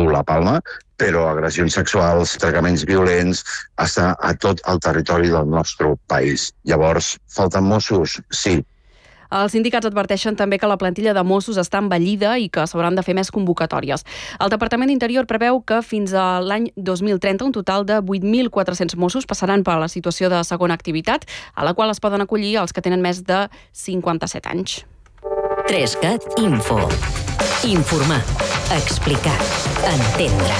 dur la palma, però agressions sexuals, tractaments violents, està a tot el territori del nostre país. Llavors, falten Mossos? Sí. Els sindicats adverteixen també que la plantilla de Mossos està envellida i que s'hauran de fer més convocatòries. El Departament d'Interior preveu que fins a l'any 2030 un total de 8.400 Mossos passaran per la situació de segona activitat, a la qual es poden acollir els que tenen més de 57 anys. 3CAT Info. Informar, explicar, entendre.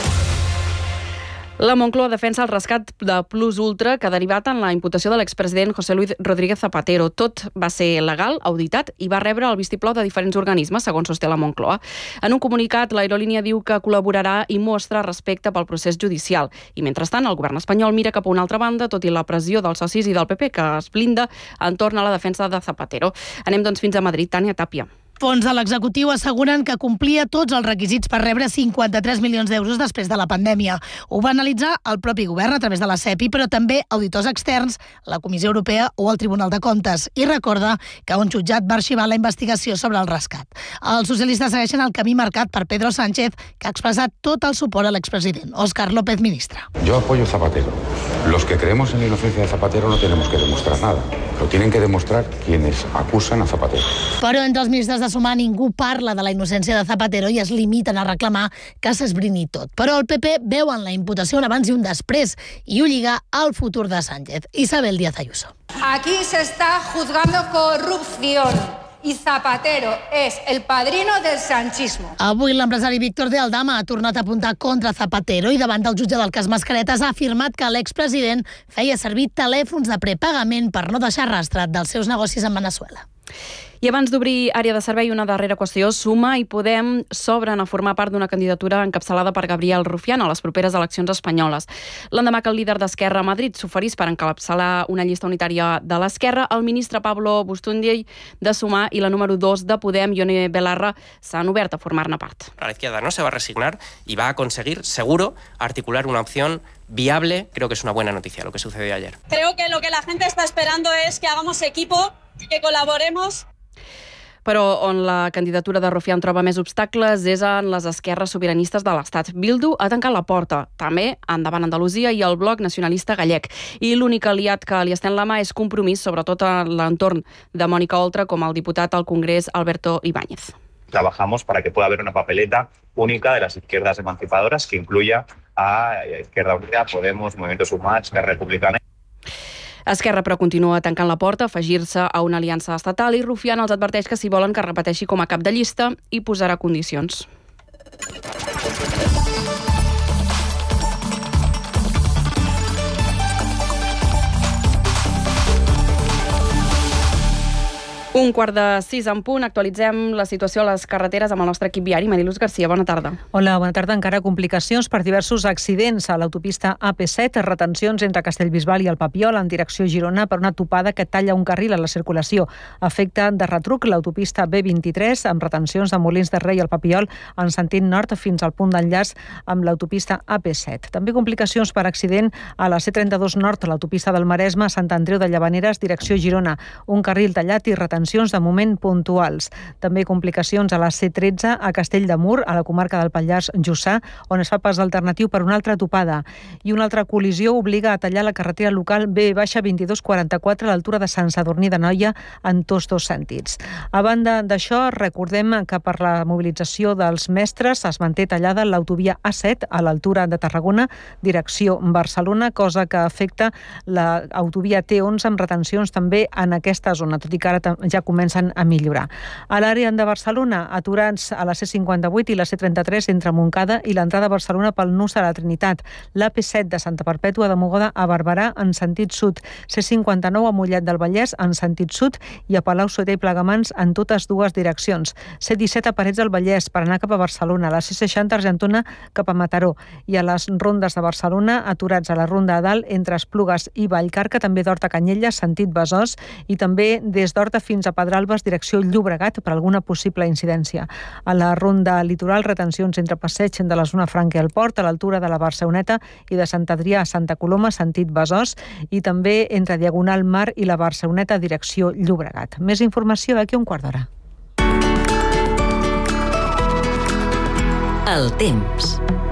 La Moncloa defensa el rescat de Plus Ultra que ha derivat en la imputació de l'expresident José Luis Rodríguez Zapatero. Tot va ser legal, auditat i va rebre el vistiplau de diferents organismes, segons sosté la Moncloa. En un comunicat, l'aerolínia diu que col·laborarà i mostra respecte pel procés judicial. I mentrestant, el govern espanyol mira cap a una altra banda, tot i la pressió dels socis i del PP, que es blinda entorn a la defensa de Zapatero. Anem doncs fins a Madrid. Tània Tàpia. Fons de l'executiu asseguren que complia tots els requisits per rebre 53 milions d'euros després de la pandèmia. Ho va analitzar el propi govern a través de la CEPI, però també auditors externs, la Comissió Europea o el Tribunal de Comptes. I recorda que un jutjat va arxivar la investigació sobre el rescat. Els socialistes segueixen el camí marcat per Pedro Sánchez, que ha expressat tot el suport a l'expresident. Óscar López, ministre. Yo apoyo a Zapatero. Los que creemos en la inocencia de Zapatero no tenemos que demostrar nada. Lo tienen que demostrar quienes acusan a Zapatero. Però entre els ministres de Sumar ningú parla de la innocència de Zapatero i es limiten a reclamar que s'esbrini tot. Però el PP veu en la imputació un abans i un després i ho lliga al futur de Sánchez. Isabel Díaz Ayuso. Aquí se está juzgando corrupción y Zapatero es el padrino del sanchismo. Avui l'empresari Víctor de Aldama ha tornat a apuntar contra Zapatero i davant del jutge del cas Mascaretes ha afirmat que l'expresident feia servir telèfons de prepagament per no deixar rastre dels seus negocis en Veneçuela. I abans d'obrir àrea de servei, una darrera qüestió. Suma i Podem s'obren a formar part d'una candidatura encapçalada per Gabriel Rufián a les properes eleccions espanyoles. L'endemà que el líder d'Esquerra a Madrid s'oferís per encapçalar una llista unitària de l'Esquerra, el ministre Pablo Bustundiell de Sumar i la número 2 de Podem, Ione Belarra, s'han obert a formar-ne part. La izquierda no se va a resignar y va a conseguir, seguro, articular una opción viable. Creo que es una buena noticia lo que sucedió ayer. Creo que lo que la gente está esperando es que hagamos equipo, que colaboremos. Però on la candidatura de Rufián troba més obstacles és en les esquerres sobiranistes de l'Estat. Bildu ha tancat la porta, també endavant Andalusia i el Bloc Nacionalista Gallec. I l'únic aliat que li estén la mà és Compromís, sobretot a l'entorn de Mònica Oltra, com el diputat al Congrés Alberto Ibáñez. Trabajamos para que pueda haber una papeleta única de las izquierdas emancipadoras que incluya a Izquierda Unida, Podemos, Movimiento Sumar, Esquerra Republicana. Esquerra, però, continua tancant la porta a afegir-se a una aliança estatal i Rufián els adverteix que si volen que repeteixi com a cap de llista hi posarà condicions. Un 5:15 en punt, actualitzem la situació a les carreteres amb el nostre equip viari. Mariluz Garcia, bona tarda. Hola, bona tarda. Encara complicacions per diversos accidents a l'autopista AP7, retencions entre Castellbisbal i el Papiol en direcció Girona per una topada que talla un carril a la circulació. Afecta de retruc l'autopista B23 amb retencions de Molins de Rei al Papiol en sentit nord fins al punt d'enllaç amb l'autopista AP7. També complicacions per accident a la C32 nord, a l'autopista del Maresme, Sant Andreu de Llavaneres, direcció Girona. Un carril tallat i retencions de moment puntuals. També complicacions a la C13 a Castell de Mur, a la comarca del Pallars Jussà, on es fa pas alternatiu per una altra topada. I una altra col·lisió obliga a tallar la carretera local B-2244 a l'altura de Sant Sadurní d'Anoia en tots dos sentits. A banda d'això, recordem que per la mobilització dels mestres es manté tallada l'autovia A7 a l'altura de Tarragona, direcció Barcelona, cosa que afecta l'autovia T11 amb retencions també en aquesta zona, tot i que ara ja comencen a millorar. A l'àrea de Barcelona, aturats a la C58 i la C33 entre Montcada i l'entrada a Barcelona pel nus de la Trinitat. L'AP7 de Santa Perpètua de Mogoda a Barberà en sentit sud. C59 a Mollet del Vallès en sentit sud i a Palau-solità i Plegamans en totes dues direccions. C17 a Parets del Vallès per anar cap a Barcelona. La C60 Argentona cap a Mataró. I a les rondes de Barcelona, aturats a la Ronda de Dalt entre Esplugues i Vallcarca, també d'Horta a Canyelles, sentit Besòs, i també des d'Horta fins a Pedralbes, direcció Llobregat, per alguna possible incidència. A la ronda litoral, retencions entre Passeig de la zona Franca i el Port, a l'altura de la Barceloneta i de Sant Adrià a Santa Coloma, sentit Besòs, i també entre Diagonal Mar i la Barceloneta, direcció Llobregat. Més informació d'aquí a un quart d'hora. El temps.